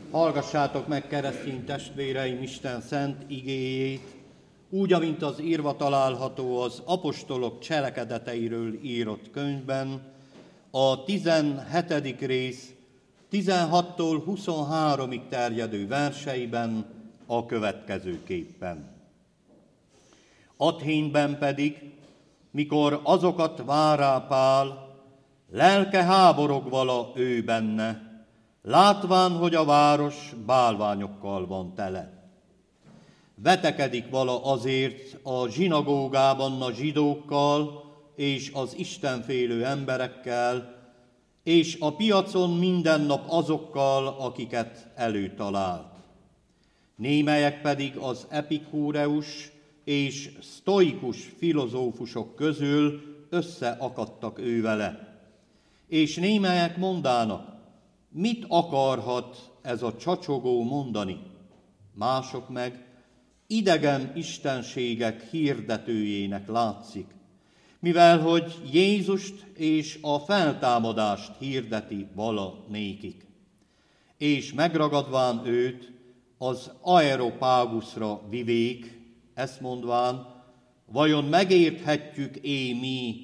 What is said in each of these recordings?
Hallgassátok meg, keresztény testvéreim, Isten szent igéjét, úgy, amint az írva található az apostolok cselekedeteiről írott könyvben, a 17. rész 16-tól 23-ig terjedő verseiben a következőképpen. Athénben pedig, mikor azokat várá Pál, lelke háborog vala ő benne, látván, hogy a város bálványokkal van tele. Vetekedik vala azért a zsinagógában a zsidókkal és az istenfélő emberekkel, és a piacon minden nap azokkal, akiket előtalált. Némelyek pedig az epikúreus és sztoikus filozófusok közül összeakadtak ő vele. És némelyek mondának, mit akarhat ez a csacsogó mondani? Mások meg idegen istenségek hirdetőjének látszik, mivel hogy Jézust és a feltámadást hirdeti vala nékik. És megragadván őt az Areopágusra vivék, ezt mondván, vajon megérthetjük-é mi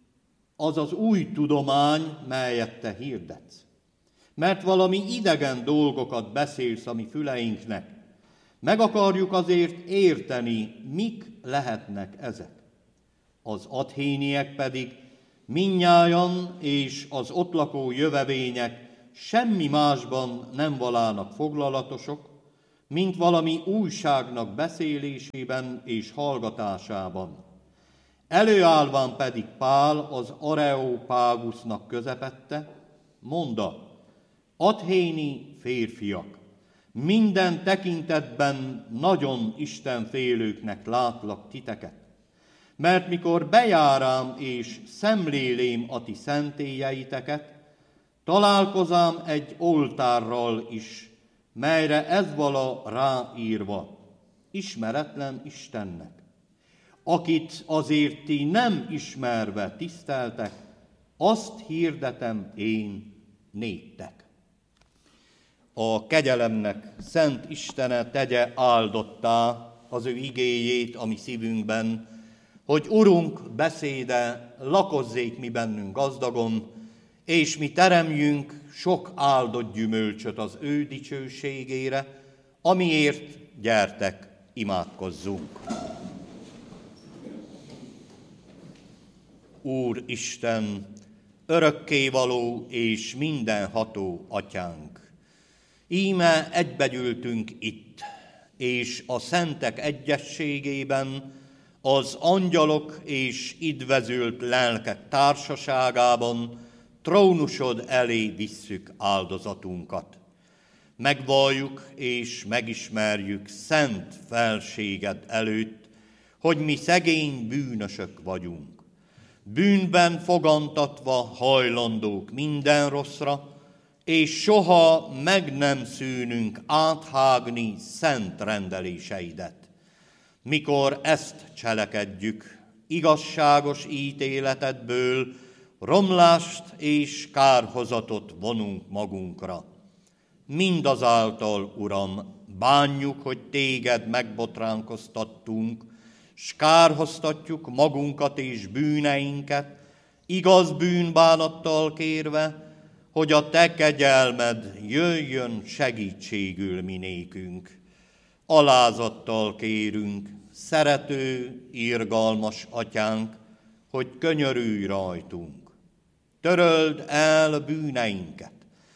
az az új tudomány, melyet te hirdetsz? Mert valami idegen dolgokat beszélsz a mi füleinknek. Meg akarjuk azért érteni, mik lehetnek ezek. Az athéniek pedig mindnyájan és az ott lakó jövevények semmi másban nem valának foglalatosok, mint valami újságnak beszélésében és hallgatásában. Előállván pedig Pál az Areopágusnak közepette, mondta, athéni férfiak, minden tekintetben nagyon istenfélőknek látlak titeket, mert mikor bejárám és szemlélém a ti szentélyeiteket, találkozám egy oltárral is, melyre ez vala ráírva, ismeretlen Istennek, akit azért ti nem ismerve tiszteltek, azt hirdetem én néktek. A kegyelemnek szent Istene tegye áldottá az ő igéjét a mi szívünkben, hogy Urunk beszéde lakozzék mi bennünk gazdagon, és mi teremjünk sok áldott gyümölcsöt az ő dicsőségére, amiért gyertek, imádkozzunk. Úr Isten, örökkévaló és mindenható Atyánk, íme egybegyűltünk itt, és a szentek egyességében, az angyalok és idvezült lelkek társaságában trónusod elé visszük áldozatunkat. Megvalljuk és megismerjük szent felséged előtt, hogy mi szegény bűnösök vagyunk. Bűnben fogantatva hajlandók minden rosszra, és soha meg nem szűnünk áthágni szent rendeléseidet. Mikor ezt cselekedjük, igazságos ítéletedből romlást és kárhozatot vonunk magunkra. Mindazáltal, Uram, bánjuk, hogy téged megbotránkoztattunk, s kárhoztatjuk magunkat és bűneinket, igaz bűnbánattal kérve, hogy a te kegyelmed jöjjön segítségül mi nékünk. Alázattal kérünk, szerető, irgalmas Atyánk, hogy könyörülj rajtunk. Töröld el bűneinket,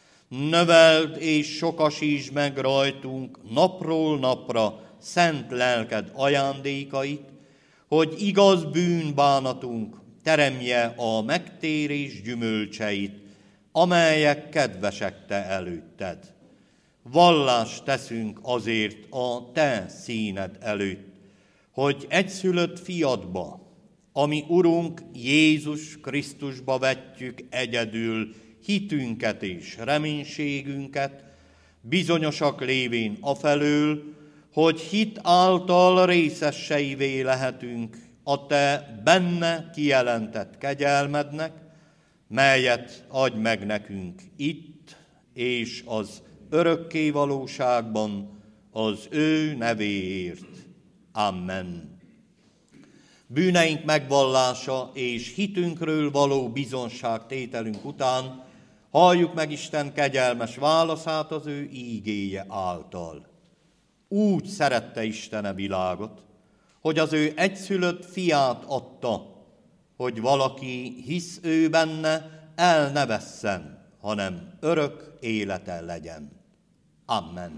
növeld és sokasítsd meg rajtunk napról napra szent lelked ajándékait, hogy igaz bűnbánatunk teremje a megtérés gyümölcseit, amelyek kedvesek te előtted. Vallást teszünk azért a te színed előtt, hogy egyszülött fiadba, ami Urunk Jézus Krisztusba vetjük egyedül hitünket és reménységünket, bizonyosak lévén afelől, hogy hit által részeseivé lehetünk a te benne kijelentett kegyelmednek, melyet adj meg nekünk itt és az örökké valóságban az ő nevéért. Amen. Bűneink megvallása és hitünkről való bizonságtételünk után halljuk meg Isten kegyelmes válaszát az ő ígéje által. Úgy szerette Isten a világot, hogy az ő egyszülött fiát adta, hogy valaki hisz ő benne, el ne vesszen, hanem örök élete legyen. Amen.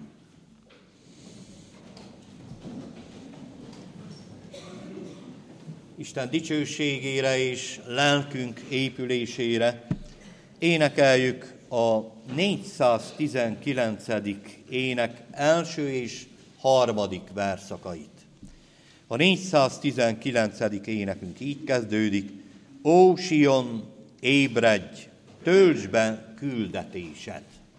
Isten dicsőségére és lelkünk épülésére énekeljük a 419. ének első és harmadik verszakait. A 419. énekünk így kezdődik: Ó Sion, ébredj, töltsd be küldetésed!